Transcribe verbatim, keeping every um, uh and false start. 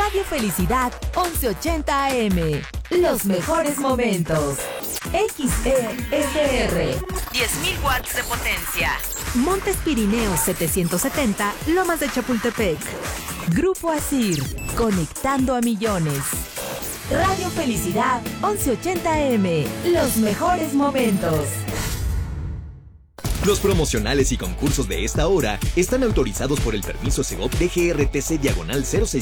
Radio Felicidad once ochenta A M. Los mejores momentos. X E S R. diez mil watts de potencia. Montes Pirineos setecientos setenta, Lomas de Chapultepec. Grupo Asir, conectando a millones. Radio Felicidad once ochenta A M. Los mejores momentos. Los promocionales y concursos de esta hora están autorizados por el permiso Segov D G R T C diagonal cero seis